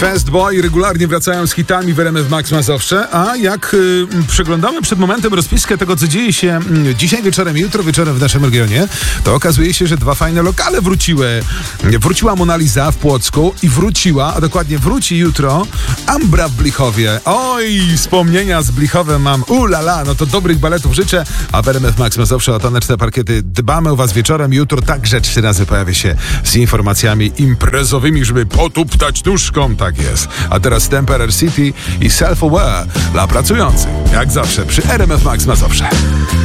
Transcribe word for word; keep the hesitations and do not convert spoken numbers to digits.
Fast Boy regularnie wracają z hitami w R M F Max Mazowsze, a jak y, przeglądamy przed momentem rozpiskę tego, co dzieje się y, dzisiaj wieczorem i jutro wieczorem w naszym regionie, to okazuje się, że dwa fajne lokale wróciły. Wróciła Mona Lisa w Płocku i wróciła, a dokładnie wróci jutro Ambra w Blichowie. Oj, wspomnienia z Blichowem mam. Ulala, no to dobrych baletów życzę, a w R M F Max Mazowsze o taneczne parkiety dbamy o was wieczorem. Jutro także trzy razy pojawia się z informacjami imprezowymi, żeby potuptać nóżką. Tak jest. A teraz Temperer City i Self-Aware dla pracujących. Jak zawsze przy R M F Max Mazowsze.